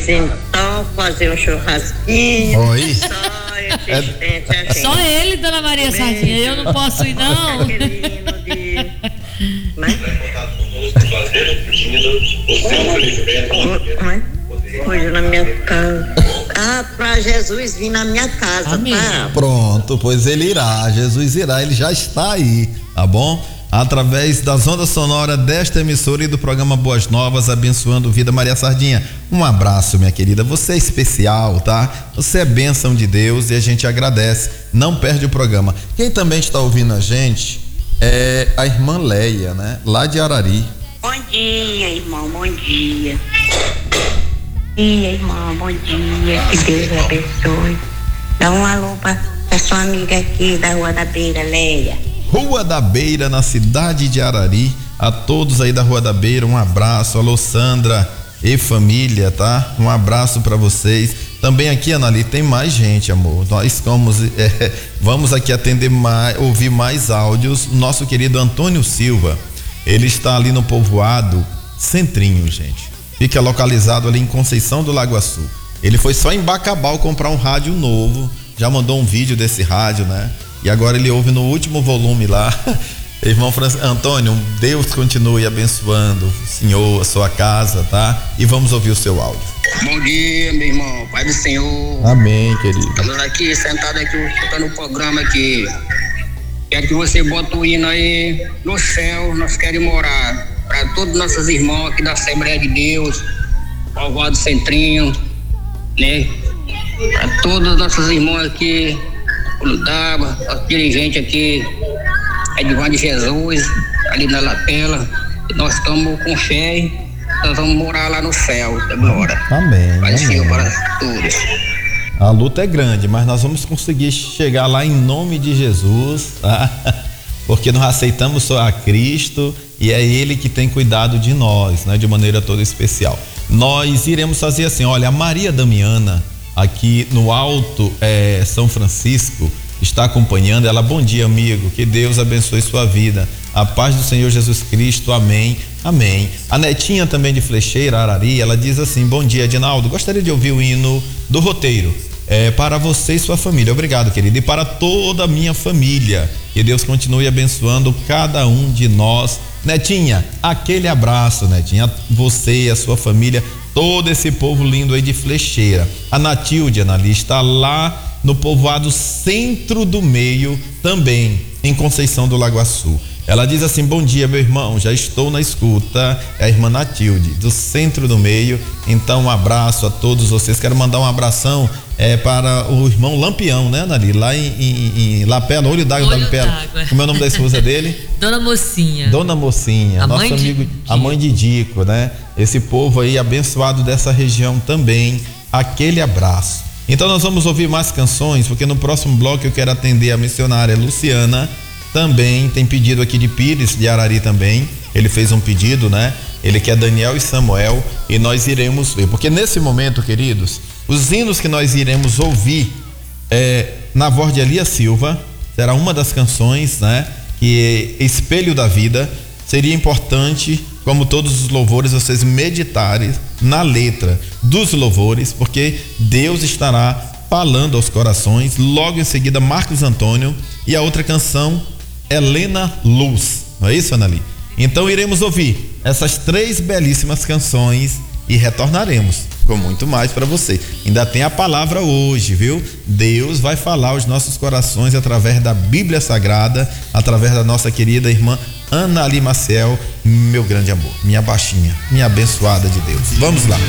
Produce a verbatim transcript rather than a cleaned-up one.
vizinho tal, fazer um churrasquinho. Oi. Só existente a gente. Só ele, dona Maria Sardinha, eu não posso ir não. Aquele hino de... Né? Hoje na minha casa. Ah, pra Jesus vir na minha casa, Amém. Tá? Pronto, pois ele irá, Jesus irá, ele já está aí, tá bom? Através das ondas sonoras desta emissora e do programa Boas Novas, abençoando vida. Maria Sardinha, um abraço, minha querida, você é especial, tá? Você é bênção de Deus e a gente agradece, não perde o programa. Quem também está ouvindo a gente é a irmã Leia, né? Lá de Arari. Bom dia, irmão, bom dia. Bom dia, irmão, bom dia, que Deus abençoe. Dá um alô pra, pra sua amiga aqui da Rua da Beira, Leia. Rua da Beira, na cidade de Arari. A todos aí da Rua da Beira, um abraço. Alô, Sandra e família, tá? Um abraço para vocês. Também aqui, Anali, tem mais gente, amor. Nós vamos, é, vamos aqui atender mais, ouvir mais áudios. Nosso querido Antônio Silva, ele está ali no povoado Centrinho, gente. Fica localizado ali em Conceição do Lagoaçu. Ele foi só em Bacabal comprar um rádio novo. Já mandou um vídeo desse rádio, né? E agora ele ouve no último volume lá. Irmão Francisco, Antônio, Deus continue abençoando o senhor, a sua casa, tá? E vamos ouvir o seu áudio. Bom dia, meu irmão, Pai do Senhor. Amém, querido. Estamos aqui, sentados aqui, escutando o programa aqui. Quero que você bota o hino aí no céu, nós queremos orar para todos os nossos irmãos aqui da Assembleia de Deus, povoado Centrinho, né? Para todos os nossos irmãos aqui, Pulo d'Água, nosso dirigente aqui, Edvan de Jesus, ali na Lapela. Nós estamos com fé, nós vamos morar lá no céu agora. Amém. Pai do amém. Senhor para todos. A luta é grande, mas nós vamos conseguir chegar lá em nome de Jesus, tá? Porque nós aceitamos só a Cristo e é Ele que tem cuidado de nós, né? De maneira toda especial. Nós iremos fazer assim, olha, a Maria Damiana, aqui no Alto é, São Francisco, está acompanhando ela. Bom dia, amigo, que Deus abençoe sua vida, a paz do Senhor Jesus Cristo, amém, amém. A Netinha também de Flecheira, Arari, ela diz assim: bom dia, Edinaldo, gostaria de ouvir o hino do roteiro, é, para você e sua família. Obrigado, querido, e para toda a minha família, que Deus continue abençoando cada um de nós. Netinha, aquele abraço, Netinha, você e a sua família, todo esse povo lindo aí de Flecheira. A Natilde, Anali, está lá no povoado Centro do Meio, também em Conceição do Lagoaçu. Ela diz assim: bom dia, meu irmão, já estou na escuta. É a irmã Natilde, do Centro do Meio. Então, um abraço a todos vocês. Quero mandar um abração é, para o irmão Lampião, né, Anali? Lá em, em, em Lapela, Olho d'Água da Lapela. Como é o nome da esposa dele? Dona Mocinha. Dona Mocinha, A nosso mãe de amigo, Dico. a mãe de Dico, né? Esse povo aí abençoado dessa região também. Aquele abraço. Então nós vamos ouvir mais canções, porque no próximo bloco eu quero atender a missionária Luciana. Também tem pedido aqui de Pires, de Arari também. Ele fez um pedido, né? Ele quer Daniel e Samuel, e nós iremos ver. Porque nesse momento, queridos, os hinos que nós iremos ouvir é, na voz de Elia Silva, será uma das canções, né? Que é Espelho da Vida. Seria importante, como todos os louvores, vocês meditarem na letra dos louvores, porque Deus estará falando aos corações. Logo em seguida, Marcos Antônio, e a outra canção, Helena Luz. Não é isso, Anali? Então iremos ouvir essas três belíssimas canções e retornaremos com muito mais para você. Ainda tem a palavra hoje, viu? Deus vai falar aos nossos corações através da Bíblia Sagrada, através da nossa querida irmã Anali Maciel, meu grande amor, minha baixinha, minha abençoada de Deus. Vamos lá.